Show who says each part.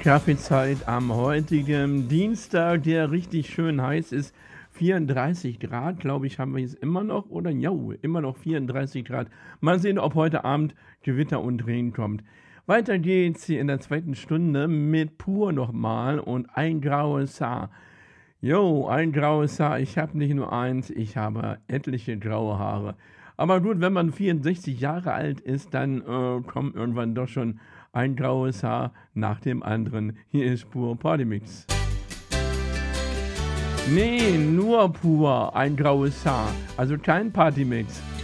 Speaker 1: Kaffeezeit am heutigen Dienstag, der richtig schön heiß ist. 34 Grad, glaube ich, haben wir jetzt immer noch. Oder ja, immer noch 34 Grad. Mal sehen, ob heute Abend Gewitter und Regen kommt. Weiter geht's hier in der zweiten Stunde mit Pur nochmal und ein graues Haar. Jo, ein graues Haar. Ich habe nicht nur eins, ich habe etliche graue Haare. Aber gut, wenn man 64 Jahre alt ist, dann kommt irgendwann doch schon ein graues Haar nach dem anderen. Hier ist Pur Partymix. Nee, nur pur ein graues Haar. Also kein Partymix.